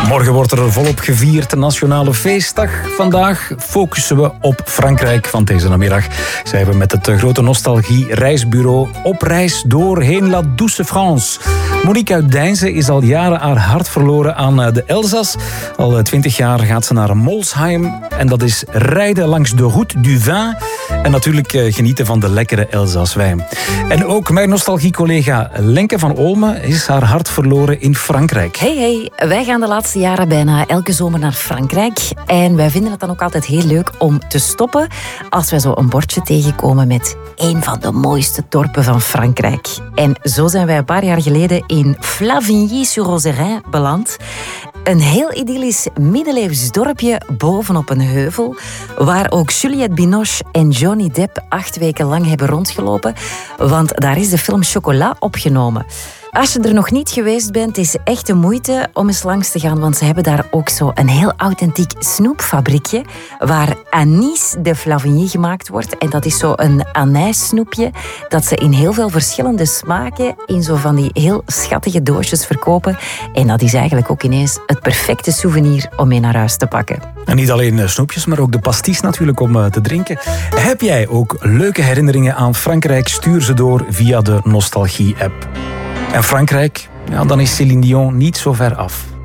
Morgen wordt er volop gevierd, de Nationale Feestdag. Vandaag focussen we op Frankrijk. Van deze namiddag zijn we met het grote nostalgie-reisbureau op reis doorheen La Douce France. Monique uit Deinze is al jaren haar hart verloren aan de Elzas. Al 20 jaar gaat ze naar Molsheim. En dat is rijden langs de Route du Vin. En natuurlijk genieten van de lekkere Elzaswijn. En ook mijn nostalgie-collega Lenke van Olme is haar hart verloren in Frankrijk. Hey, wij gaan de laatste jaren bijna elke zomer naar Frankrijk. En wij vinden het dan ook altijd heel leuk om te stoppen als wij zo een bordje tegenkomen met een van de mooiste dorpen van Frankrijk. En zo zijn wij een paar jaar geleden in Flavigny-sur-Rozerin beland. Een heel idyllisch middeleeuws dorpje bovenop een heuvel, waar ook Juliette Binoche en Johnny Depp 8 weken lang hebben rondgelopen, want daar is de film Chocolat opgenomen. Als je er nog niet geweest bent, is het echt de moeite om eens langs te gaan, want ze hebben daar ook zo een heel authentiek snoepfabriekje waar Anis de Flavigny gemaakt wordt. En dat is zo een anijssnoepje dat ze in heel veel verschillende smaken in zo van die heel schattige doosjes verkopen. En dat is eigenlijk ook ineens het perfecte souvenir om mee naar huis te pakken. En niet alleen snoepjes, maar ook de pasties natuurlijk om te drinken. Heb jij ook leuke herinneringen aan Frankrijk? Stuur ze door via de Nostalgie-app. En Frankrijk, ja, dan is Céline Dion niet zo ver af.